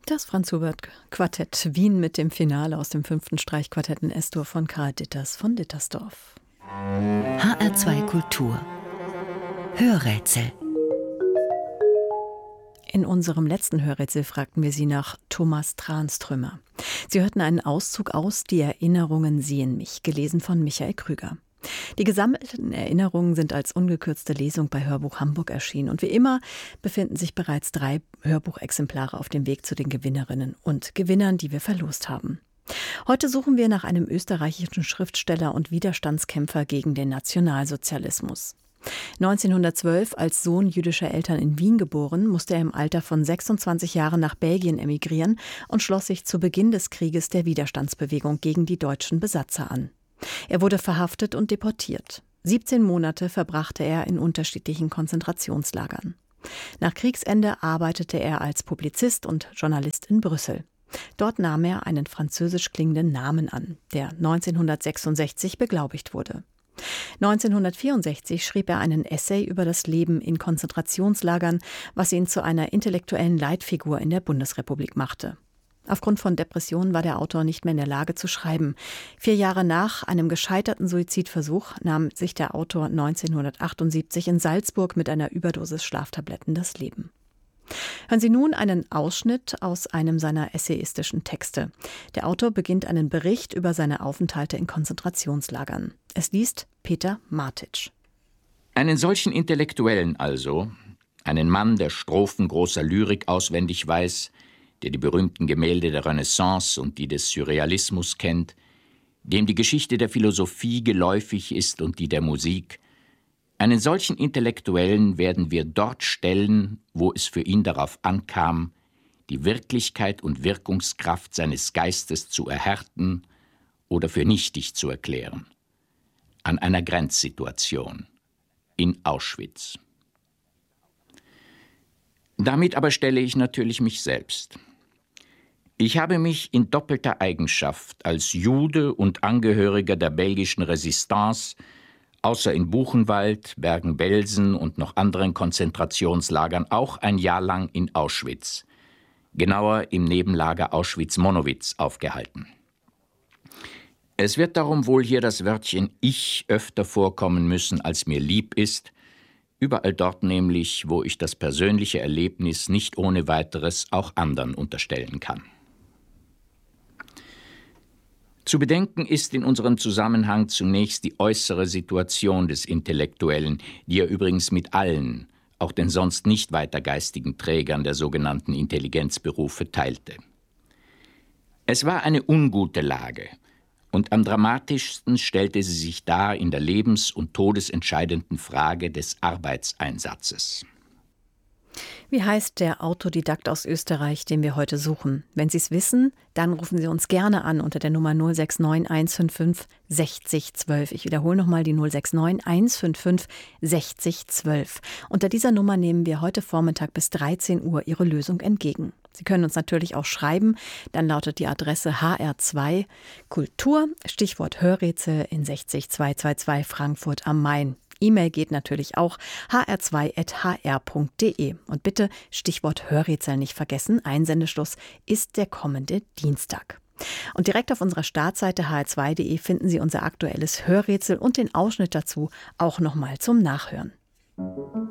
Das Franz Schubert Quartett Wien mit dem Finale aus dem 5. Streichquartett in S-Dur von Karl Ditters von Dittersdorf. HR2 Kultur Hörrätsel. In unserem letzten Hörrätsel fragten wir Sie nach Thomas Tranströmer. Sie hörten einen Auszug aus Die Erinnerungen sehen mich, gelesen von Michael Krüger. Die gesammelten Erinnerungen sind als ungekürzte Lesung bei Hörbuch Hamburg erschienen. Und wie immer befinden sich bereits 3 Hörbuchexemplare auf dem Weg zu den Gewinnerinnen und Gewinnern, die wir verlost haben. Heute suchen wir nach einem österreichischen Schriftsteller und Widerstandskämpfer gegen den Nationalsozialismus. 1912 als Sohn jüdischer Eltern in Wien geboren, musste er im Alter von 26 Jahren nach Belgien emigrieren und schloss sich zu Beginn des Krieges der Widerstandsbewegung gegen die deutschen Besatzer an. Er wurde verhaftet und deportiert. 17 Monate verbrachte er in unterschiedlichen Konzentrationslagern. Nach Kriegsende arbeitete er als Publizist und Journalist in Brüssel. Dort nahm er einen französisch klingenden Namen an, der 1966 beglaubigt wurde. 1964 schrieb er einen Essay über das Leben in Konzentrationslagern, was ihn zu einer intellektuellen Leitfigur in der Bundesrepublik machte. Aufgrund von Depressionen war der Autor nicht mehr in der Lage zu schreiben. 4 Jahre nach einem gescheiterten Suizidversuch nahm sich der Autor 1978 in Salzburg mit einer Überdosis Schlaftabletten das Leben. Hören Sie nun einen Ausschnitt aus einem seiner essayistischen Texte. Der Autor beginnt einen Bericht über seine Aufenthalte in Konzentrationslagern. Es liest Peter Martitsch. Einen solchen Intellektuellen also, einen Mann, der Strophen großer Lyrik auswendig weiß, der die berühmten Gemälde der Renaissance und die des Surrealismus kennt, dem die Geschichte der Philosophie geläufig ist und die der Musik. Einen solchen Intellektuellen werden wir dort stellen, wo es für ihn darauf ankam, die Wirklichkeit und Wirkungskraft seines Geistes zu erhärten oder für nichtig zu erklären. An einer Grenzsituation. In Auschwitz. Damit aber stelle ich natürlich mich selbst. Ich habe mich in doppelter Eigenschaft als Jude und Angehöriger der belgischen Resistance, außer in Buchenwald, Bergen-Belsen und noch anderen Konzentrationslagern, auch ein Jahr lang in Auschwitz, genauer im Nebenlager Auschwitz-Monowitz, aufgehalten. Es wird darum wohl hier das Wörtchen Ich öfter vorkommen müssen, als mir lieb ist, überall dort nämlich, wo ich das persönliche Erlebnis nicht ohne weiteres auch anderen unterstellen kann. Zu bedenken ist in unserem Zusammenhang zunächst die äußere Situation des Intellektuellen, die er übrigens mit allen, auch den sonst nicht weiter geistigen Trägern der sogenannten Intelligenzberufe teilte. Es war eine ungute Lage, und am dramatischsten stellte sie sich dar in der lebens- und todesentscheidenden Frage des Arbeitseinsatzes. Wie heißt der Autodidakt aus Österreich, den wir heute suchen? Wenn Sie es wissen, dann rufen Sie uns gerne an unter der Nummer 069 155 60 12. Ich wiederhole nochmal die 069 155 60 12. Unter dieser Nummer nehmen wir heute Vormittag bis 13 Uhr Ihre Lösung entgegen. Sie können uns natürlich auch schreiben, dann lautet die Adresse HR2 Kultur, Stichwort Hörrätsel in 60222 Frankfurt am Main. E-Mail geht natürlich auch hr2@hr.de. Und bitte Stichwort Hörrätsel nicht vergessen, Einsendeschluss ist der kommende Dienstag. Und direkt auf unserer Startseite hr2.de finden Sie unser aktuelles Hörrätsel und den Ausschnitt dazu auch nochmal zum Nachhören.